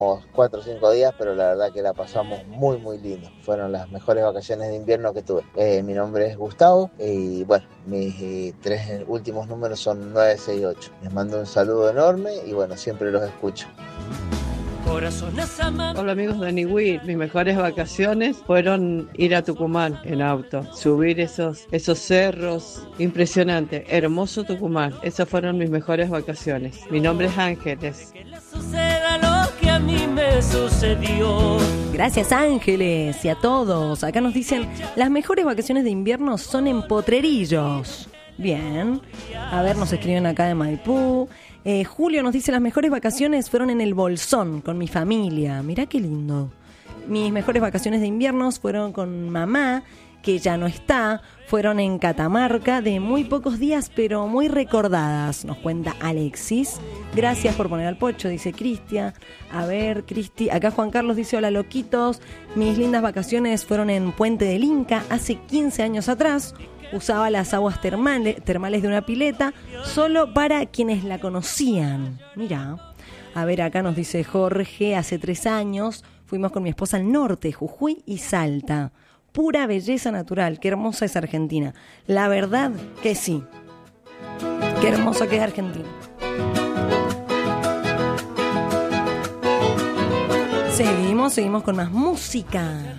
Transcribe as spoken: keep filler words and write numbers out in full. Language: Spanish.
cuatro o cinco días, pero la verdad que la pasamos muy muy lindo. Fueron las mejores vacaciones de invierno que tuve. Eh, mi nombre es Gustavo y bueno, mis eh, tres últimos números son nueve seis ocho. Les mando un saludo enorme y bueno, siempre los escucho. Hola amigos de Niwil, mis mejores vacaciones fueron ir a Tucumán en auto, subir esos, esos cerros, impresionante, hermoso Tucumán, esas fueron mis mejores vacaciones. Mi nombre es Ángeles. A mí me sucedió. Gracias Ángeles y a todos. Acá nos dicen, las mejores vacaciones de invierno son en Potrerillos. Bien, a ver, nos escriben acá de Maipú. eh, Julio nos dice, las mejores vacaciones fueron en el Bolsón con mi familia. Mirá qué lindo. Mis mejores vacaciones de invierno fueron con mamá, que ya no está, fueron en Catamarca, de muy pocos días, pero muy recordadas, nos cuenta Alexis. Gracias por poner al pocho, dice Cristian. A ver, Cristi, acá Juan Carlos dice, hola loquitos, mis lindas vacaciones fueron en Puente del Inca, hace quince años atrás. Usaba las aguas termales, termales de una pileta, solo para quienes la conocían. Mirá. A ver, acá nos dice Jorge, hace tres años fuimos con mi esposa al norte, Jujuy y Salta. Pura belleza natural, qué hermosa es Argentina. La verdad que sí. Qué hermosa que es Argentina. Seguimos, seguimos con más música.